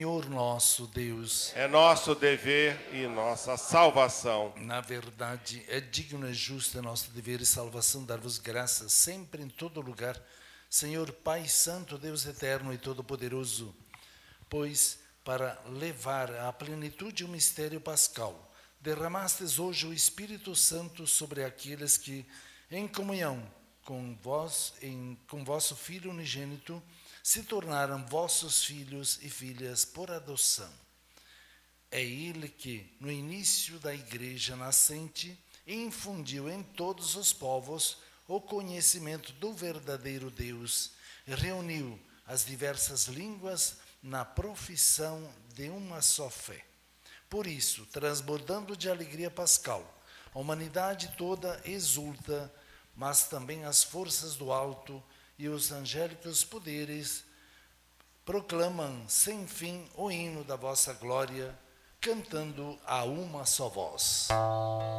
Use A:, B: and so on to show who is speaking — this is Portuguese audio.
A: Senhor nosso Deus,
B: É nosso dever e nossa salvação.
A: na verdade, é digno e justo, é nosso dever e salvação dar-vos graças sempre em todo lugar, Senhor Pai Santo, Deus eterno e todo-poderoso, pois para levar à plenitude o mistério pascal, derramastes hoje o Espírito Santo sobre aqueles que, em comunhão com vós, com vosso Filho unigênito, se tornaram vossos filhos e filhas por adoção. É ele que, no início da Igreja nascente, infundiu em todos os povos o conhecimento do verdadeiro Deus e reuniu as diversas línguas na profissão de uma só fé. Por isso, transbordando de alegria pascal, a humanidade toda exulta, mas também as forças do alto e os angélicos poderes proclamam sem fim o hino da vossa glória, cantando a uma só voz.